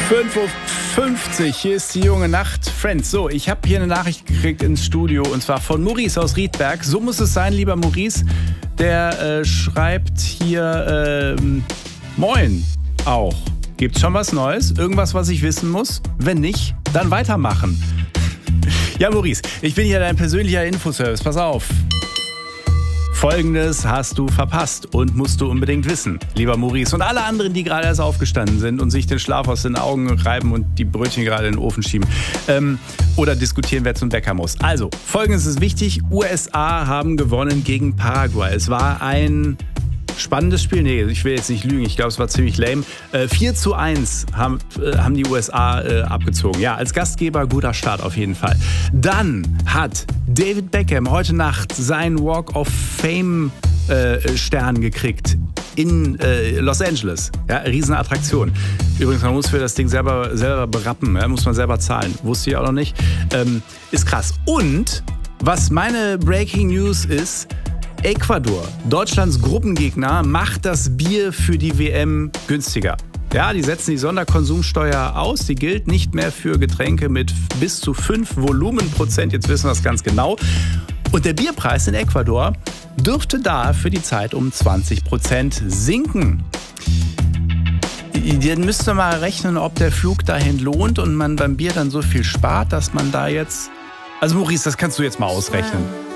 5:50 Uhr, hier ist die junge Nacht. Friends, so, ich habe hier eine Nachricht gekriegt ins Studio und zwar von Maurice aus Riedberg. So muss es sein, lieber Maurice. Der schreibt hier, Moin auch. Gibt's schon was Neues? Irgendwas, was ich wissen muss? Wenn nicht, dann weitermachen. Ja, Maurice, ich bin hier dein persönlicher Infoservice. Pass auf. Folgendes hast du verpasst und musst du unbedingt wissen, lieber Maurice. Und alle anderen, die gerade erst aufgestanden sind und sich den Schlaf aus den Augen reiben und die Brötchen gerade in den Ofen schieben. Oder diskutieren, wer zum Bäcker muss. Also, Folgendes ist wichtig. USA haben gewonnen gegen Paraguay. Es war ein spannendes Spiel. Nee, ich will jetzt nicht lügen. Ich glaube, es war ziemlich lame. 4:1 haben die USA abgezogen. Ja, als Gastgeber guter Start auf jeden Fall. Dann hat David Beckham heute Nacht seinen Walk of Fame Stern gekriegt in Los Angeles. Ja, Riesenattraktion. Übrigens, man muss für das Ding selber berappen. Ja, muss man selber zahlen. Wusste ich auch noch nicht. Ist krass. Und was meine Breaking News ist, Ecuador, Deutschlands Gruppengegner, macht das Bier für die WM günstiger. Ja, die setzen die Sonderkonsumsteuer aus. Die gilt nicht mehr für Getränke mit bis zu 5 Volumenprozent. Jetzt wissen wir es ganz genau. Und der Bierpreis in Ecuador dürfte da für die Zeit um 20% sinken. Dann müsst ihr mal rechnen, ob der Flug dahin lohnt und man beim Bier dann so viel spart, dass man da jetzt... Also Maurice, das kannst du jetzt mal ausrechnen.